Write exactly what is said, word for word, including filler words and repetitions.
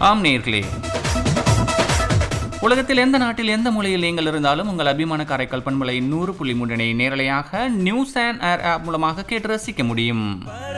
ஆம் நேயர்களே, உலகத்தில் எந்த நாட்டில் எந்த மூலையில் நீங்கள் இருந்தாலும் உங்கள் அபிமான காரைக்கால் பண்பலை நூறு புள்ளி மூன்றினை நேரலையாக நியூஸ் அண்ட் ஏர் ஆப் மூலமாக கேட்டு ரசிக்க முடியும்.